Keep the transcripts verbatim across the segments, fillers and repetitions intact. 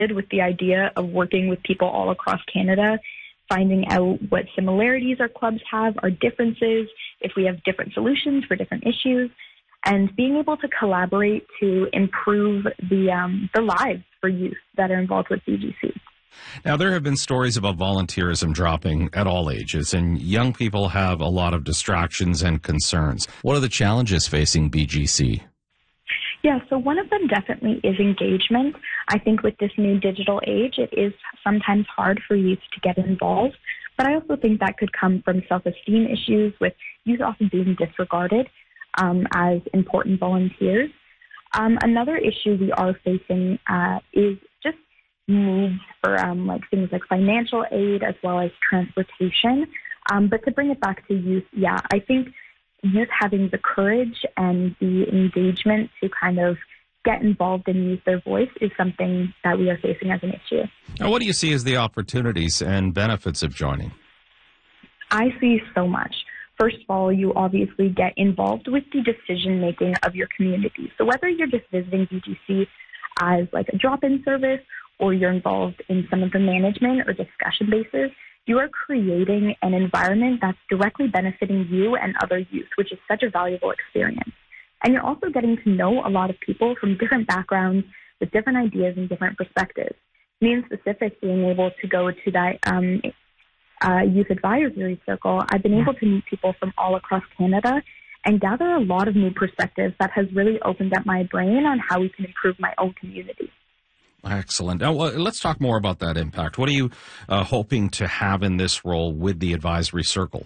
with the idea of working with people all across Canada, finding out what similarities our clubs have, our differences, if we have different solutions for different issues, and being able to collaborate to improve the um, the lives for youth that are involved with B G C. Now, there have been stories about volunteerism dropping at all ages, and young people have a lot of distractions and concerns. What are the challenges facing B G C? Yeah, so one of them definitely is engagement. I think with this new digital age, it is sometimes hard for youth to get involved, but I also think that could come from self-esteem issues with youth often being disregarded um, as important volunteers. Um, another issue we are facing uh, is just needs for um, like things like financial aid as well as transportation. Um, but to bring it back to youth, yeah, I think youth having the courage and the engagement to kind of get involved and use their voice is something that we are facing as an issue. Now, what do you see as the opportunities and benefits of joining? I see so much. First of all, you obviously get involved with the decision-making of your community. So whether you're just visiting B G C as like a drop-in service or you're involved in some of the management or discussion bases, you are creating an environment that's directly benefiting you and other youth, which is such a valuable experience. And you're also getting to know a lot of people from different backgrounds with different ideas and different perspectives. Me in specific, being able to go to that um, uh, youth advisory circle, I've been able to meet people from all across Canada and gather a lot of new perspectives that has really opened up my brain on how we can improve my own community. Excellent. Now, well, let's talk more about that impact. What are you uh, hoping to have in this role with the advisory circle?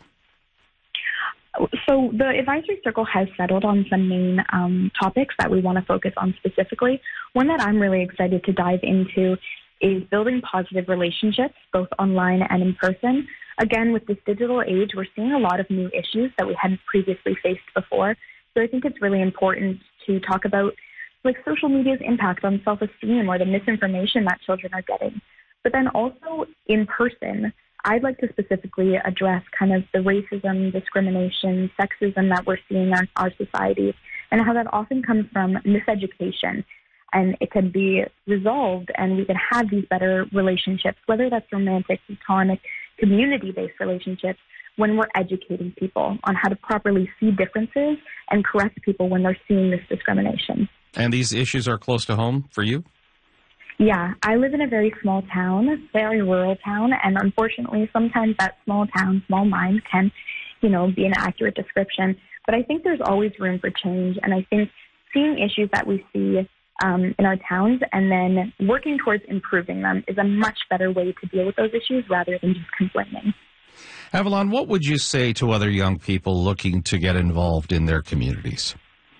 So the advisory circle has settled on some main um, topics that we want to focus on specifically. One that I'm really excited to dive into is building positive relationships, both online and in person. Again, with this digital age, we're seeing a lot of new issues that we hadn't previously faced before. So I think it's really important to talk about like social media's impact on self-esteem or the misinformation that children are getting. But then also in person, I'd like to specifically address kind of the racism, discrimination, sexism that we're seeing in our society and how that often comes from miseducation. And it can be resolved and we can have these better relationships, whether that's romantic, platonic, community-based relationships, when we're educating people on how to properly see differences and correct people when they're seeing this discrimination. And these issues are close to home for you? Yeah, I live in a very small town, very rural town, and unfortunately sometimes that small town, small mind can, you know, be an accurate description. But I think there's always room for change, and I think seeing issues that we see um, in our towns and then working towards improving them is a much better way to deal with those issues rather than just complaining. Avalon, what would you say to other young people looking to get involved in their communities?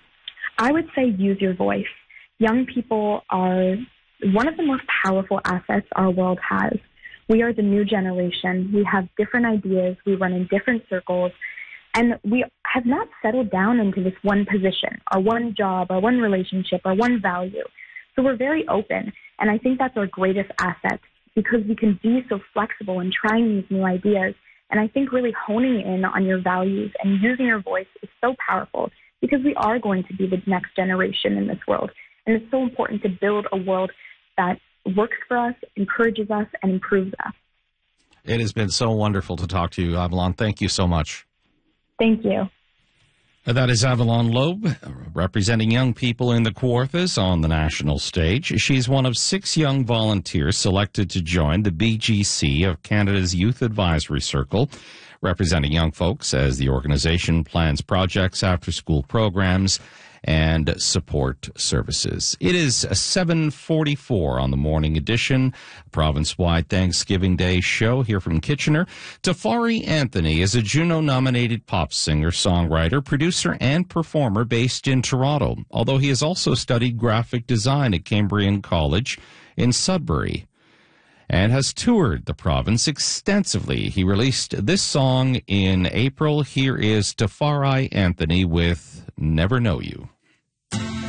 I would say use your voice. Young people are one of the most powerful assets our world has. We are the new generation. We have different ideas. We run in different circles. And we have not settled down into this one position, or one job, or one relationship, or one value. So we're very open. And I think that's our greatest asset because we can be so flexible in trying these new ideas. And I think really honing in on your values and using your voice is so powerful because we are going to be the next generation in this world. And it's so important to build a world that works for us, encourages us, and improves us. It has been so wonderful to talk to you, Avalon. Thank you so much. Thank you. That is Avalon Loeb, representing young people in the Kawarthas on the national stage. She's one of six young volunteers selected to join the B G C of Canada's Youth Advisory Circle, representing young folks as the organization plans projects, after-school programs, and support services. It is seven forty-four on the morning edition, province-wide Thanksgiving Day show here from Kitchener. Tafari Anthony is a Juno-nominated pop singer, songwriter, producer, and performer based in Toronto, although he has also studied graphic design at Cambrian College in Sudbury and has toured the province extensively. He released this song in April. Here is Tafari Anthony with Never Know You.